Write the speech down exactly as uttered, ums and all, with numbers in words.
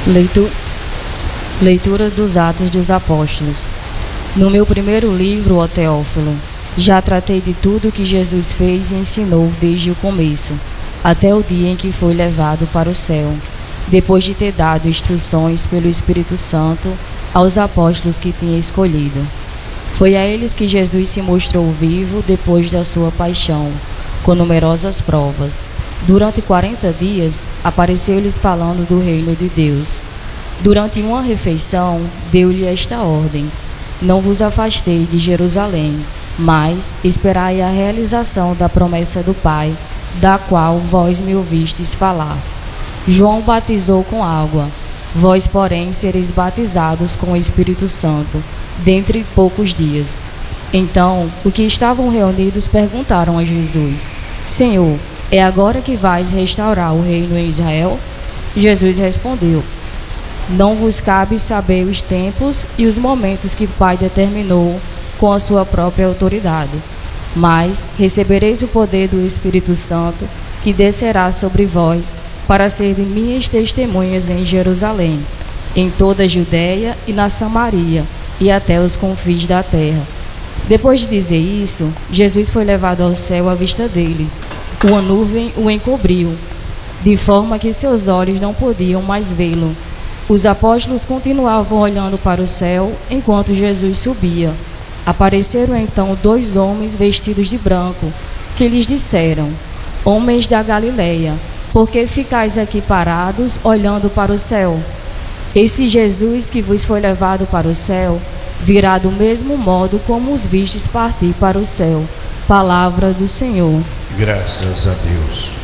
Leitu... Leitura dos Atos dos Apóstolos. No meu primeiro livro, ó Teófilo, já tratei de tudo que Jesus fez e ensinou desde o começo, até o dia em que foi levado para o céu, depois de ter dado instruções pelo Espírito Santo aos apóstolos que tinha escolhido. Foi a eles que Jesus se mostrou vivo depois da sua paixão, com numerosas provas. Durante quarenta dias, apareceu-lhes falando do reino de Deus. Durante uma refeição, deu-lhe esta ordem: não vos afasteis de Jerusalém, mas esperai a realização da promessa do Pai, da qual vós me ouvistes falar. João batizou com água, vós, porém, sereis batizados com o Espírito Santo, dentre poucos dias. Então, os que estavam reunidos perguntaram a Jesus: Senhor, é agora que vais restaurar o reino em Israel? Jesus respondeu: não vos cabe saber os tempos e os momentos que o Pai determinou com a sua própria autoridade, mas recebereis o poder do Espírito Santo, que descerá sobre vós, para serem minhas testemunhas em Jerusalém, em toda a Judéia e na Samaria, e até os confins da terra. Depois de dizer isso, Jesus foi levado ao céu à vista deles. Uma nuvem o encobriu, de forma que seus olhos não podiam mais vê-lo. Os apóstolos continuavam olhando para o céu enquanto Jesus subia. Apareceram então dois homens vestidos de branco, que lhes disseram: homens da Galileia, por que ficais aqui parados, olhando para o céu? Esse Jesus que vos foi levado para o céu, virá do mesmo modo como os vistes partir para o céu. Palavra do Senhor. Graças a Deus.